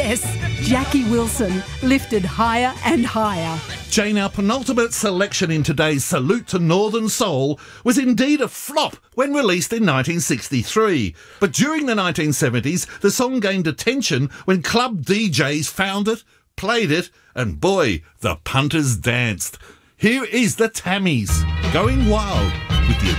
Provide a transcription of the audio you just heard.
Yes, Jackie Wilson lifted higher and higher. Jane, our penultimate selection in today's Salute to Northern Soul was indeed a flop when released in 1963. But during the 1970s, the song gained attention when club DJs found it, played it, and boy, the punters danced. Here is the Tammies, Going Wild with the